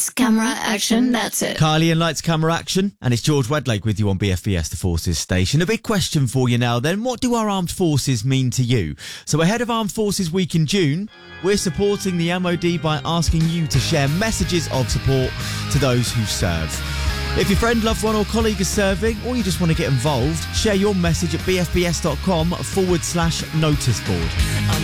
lights, camera, action, that's it. Kylie and Lights, Camera, Action. And it's George Wedlake with you on BFBS, the Forces station. A big question for you now then. What do our armed forces mean to you? So ahead of Armed Forces Week in June, we're supporting the MOD by asking you to share messages of support to those who serve. If your friend, loved one or colleague is serving, or you just want to get involved, share your message at bfbs.com/noticeboard.